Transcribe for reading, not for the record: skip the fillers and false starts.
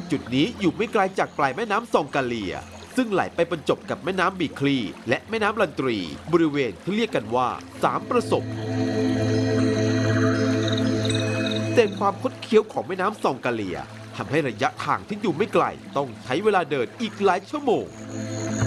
จุดนี้อยู่ไม่ไกลจากปลายแม่น้ำซองกาเลียซึ่งไหลไปบรรจบกับแม่น้ำบีคลีและแม่น้ำลันตรีบริเวณที่เรียกกันว่าสามประสบแต่ความคดเคี้ยวของแม่น้ำซองกาเลียทำให้ระยะทางที่อยู่ไม่ไกลต้องใช้เวลาเดินอีกหลายชั่วโมง